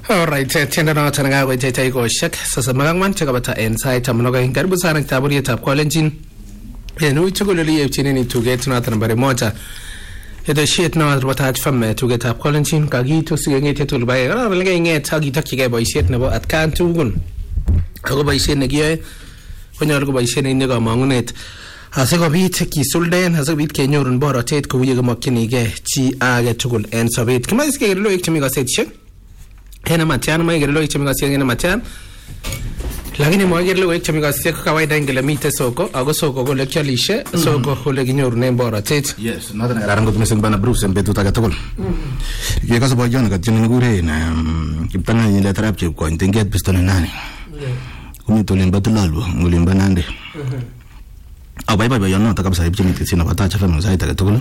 Alright, tienda noton ngakoiteta ikoshek sasa magangwan chekabata en sait taman karibu sana kitaburietab Kalenjin en ui tugul oliyepchinen tuget noton nambari moja eteshiet noton nebo Taach FM tugetab Kalenjin kakiitu sikeng'etye tugul bae kararan lekeng'et ak itokyigei boisiet nebo atkan tugul ako boisiet nekiyoe konyolu ko boisiet netinye kamang'unet asikobit kisulden asikobit kenyorun borotet kou yekimokyinigei chi age tugul en sobet. Kimoche keker logoiwek chemi kasetisiek en amatyan, moe keker logoiwek chemi kasetisiek en amatyan, lakini moe keker logoiwek chemi kasetisiek ko kawaida ngele mite soko ako soko ko ole kialishe, soko ko ole kinyorunen borotet. Yes, noton kararan kot mising bana Bruce en betut age tugul. Kekose boyoni katyeni kikuren kiptang'anyit arap Chepkwony tinget pistoni nani. Kumite olimbo Tilalwo, olimbo Nandi. Abaibai boyonoto kabisa ipchini tisi nebo Taach FM sait age tugul.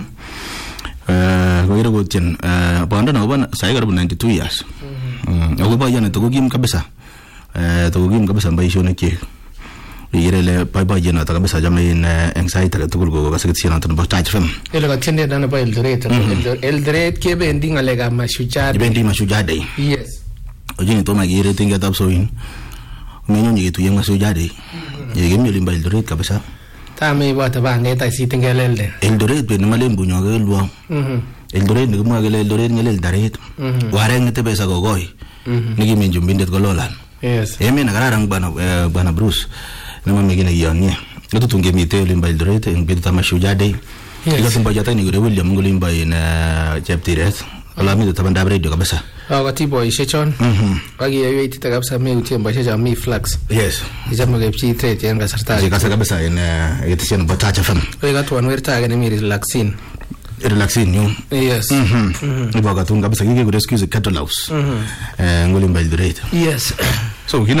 Kokere kotyen bondo nebo sai karibu 92 years. Ako boyoni tukukim kabisa. Tukukim kabisa boisionikchik. Ikere ile boiboiyet noto kabisa chome en sait age tugul kokase tisi noto nebo Taach FM. Ele katyende nebo Eldoret. Eldoret kebendi ng'alekab Mashujaa Day. Kebendi Mashujaa Day. Yes. Ojini toma kikere tingetab Soin. Umenyonye ketuye Mashujaa Day. Yekemi olimbo Eldoret kabisa. Tame ibote banget asitin kelelde. Eldoret be nemalen bunyo kelwo. Eldoret nekimwa kele Eldoret ngel Eldoret. Wareng netebe sa kokoi. Nikimin chumbindet kololan. Yes. Emen kararan bwana Bruce. Nemame kine kiyonye. Ngatutun kemite olimbo Eldoret en betutab Mashujaa Day. Ikasimbo jatani kure William ngolimbo en Cheptiret. Ala mito tabandab radio kabisa. Akoti boisiek chon. Akiyoitite kabisa meutien boisiek chon mi flags. Yes. Ichame kepchi tret en kasarta. Kase kabisa en etesien nebo Taach FM. Oye katwan werta age nemi relaxing. Relaxing yo. Yes. Ibo katun kabisa kike kure excuse Cattle House. Ngolimbo Eldoret. Yes. So